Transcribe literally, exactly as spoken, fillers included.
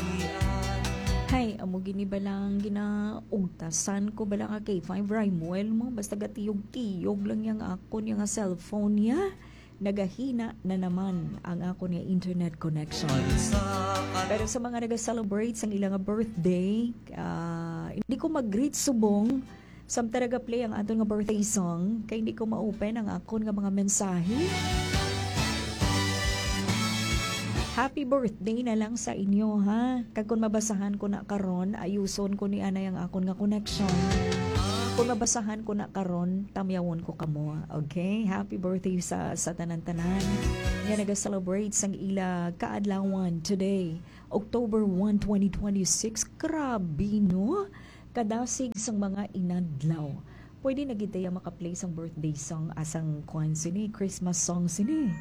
Hay, amo gini balang ginaugtasan ko balang kay five Raimuel mo basta gatiyog-tiyog lang yang akon yung cellphone niya. Nagahina na naman ang ako niya internet connection. Pero sa mga nag-celebrate sa ilang birthday, uh, hindi ko mag-greet subong samtara ga-play ang aton nga birthday song kay hindi ko ma-open ang akon nga mga mensahe. Happy birthday na lang sa inyo ha. Kag kung mabasahan ko na karon, ayuson ko ni anay ang akon nga connection. Kung mabasahan ko na karon, tamyawon ko kamo. Okay? Happy birthday sa sa tanan-tanan. Nga naga-celebrate sang ila kaadlawan today, October first, twenty twenty-six. Grabe no? Kadasig sang mga inadlaw. Pwede na gitaya maka-play sang birthday song asang kwan sini, Christmas song sini.